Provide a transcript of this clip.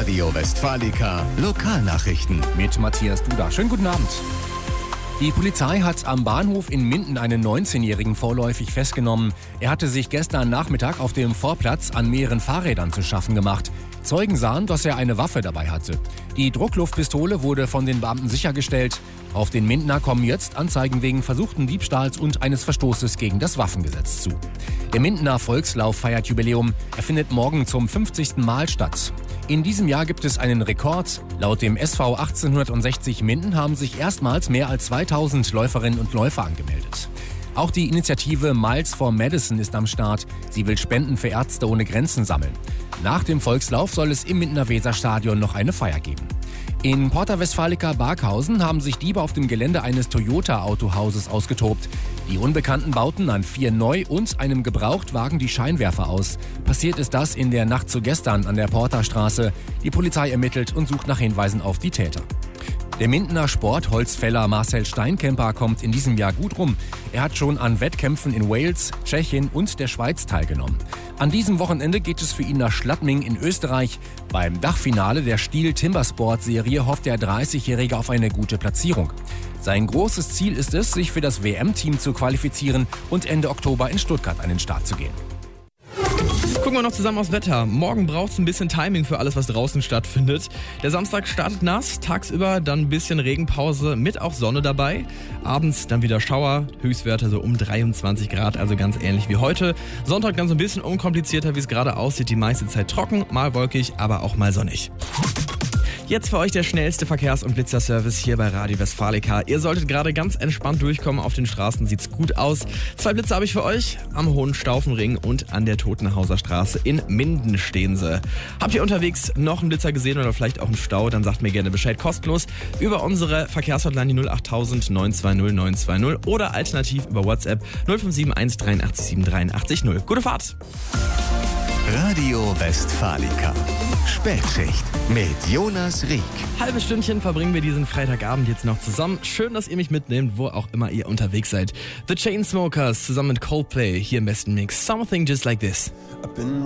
Radio Westfalica Lokalnachrichten. Mit Matthias Duda. Schönen guten Abend. Die Polizei hat am Bahnhof in Minden einen 19-Jährigen vorläufig festgenommen. Er hatte sich gestern Nachmittag auf dem Vorplatz an mehreren Fahrrädern zu schaffen gemacht. Zeugen sahen, dass er eine Waffe dabei hatte. Die Druckluftpistole wurde von den Beamten sichergestellt. Auf den Mindener kommen jetzt Anzeigen wegen versuchten Diebstahls und eines Verstoßes gegen das Waffengesetz zu. Der Mindener Volkslauf feiert Jubiläum. Er findet morgen zum 50. Mal statt. In diesem Jahr gibt es einen Rekord. Laut dem SV 1860 Minden haben sich erstmals mehr als 2000 Läuferinnen und Läufer angemeldet. Auch die Initiative Miles for Medicine ist am Start. Sie will Spenden für Ärzte ohne Grenzen sammeln. Nach dem Volkslauf soll es im Mindener Weserstadion noch eine Feier geben. In Porta Westfalica Barkhausen haben sich Diebe auf dem Gelände eines Toyota-Autohauses ausgetobt. Die Unbekannten bauten an 4 Neu- und einem Gebrauchtwagen die Scheinwerfer aus. Passiert ist das in der Nacht zu gestern an der Porta-Straße. Die Polizei ermittelt und sucht nach Hinweisen auf die Täter. Der Mindener Sportholzfäller Marcel Steinkemper kommt in diesem Jahr gut rum. Er hat schon an Wettkämpfen in Wales, Tschechien und der Schweiz teilgenommen. An diesem Wochenende geht es für ihn nach Schladming in Österreich. Beim Dachfinale der Stihl Timbersport Serie hofft der 30-Jährige auf eine gute Platzierung. Sein großes Ziel ist es, sich für das WM-Team zu qualifizieren und Ende Oktober in Stuttgart an den Start zu gehen. Gucken wir noch zusammen aufs Wetter. Morgen braucht es ein bisschen Timing für alles, was draußen stattfindet. Der Samstag startet nass, tagsüber dann ein bisschen Regenpause mit auch Sonne dabei. Abends dann wieder Schauer, Höchstwerte so um 23 Grad, also ganz ähnlich wie heute. Sonntag dann so ein bisschen unkomplizierter, wie es gerade aussieht. Die meiste Zeit trocken, mal wolkig, aber auch mal sonnig. Jetzt für euch der schnellste Verkehrs- und Blitzerservice hier bei Radio Westfalica. Ihr solltet gerade ganz entspannt durchkommen. Auf den Straßen sieht's gut aus. 2 Blitze habe ich für euch. Am Hohenstaufenring und an der Totenhauser Straße in Minden stehen sie. Habt ihr unterwegs noch einen Blitzer gesehen oder vielleicht auch einen Stau? Dann sagt mir gerne Bescheid kostenlos über unsere Verkehrshotline, die 08000 920 920 oder alternativ über WhatsApp 0571 83 783 0. Gute Fahrt! Radio Westfalica. Spätschicht mit Jonas Rieck. Halbes Stündchen verbringen wir diesen Freitagabend jetzt noch zusammen. Schön, dass ihr mich mitnehmt, wo auch immer ihr unterwegs seid. The Chainsmokers zusammen mit Coldplay hier im besten Mix. Something Just Like This.